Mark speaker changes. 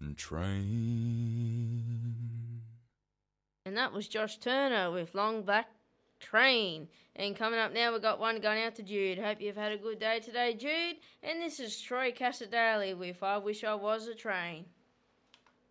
Speaker 1: Train.
Speaker 2: And that was Josh Turner with Long Black Train. And coming up now, we've got one going out to Jude. Hope you've had a good day today, Jude. And this is Troy Casadale with I Wish I Was a Train.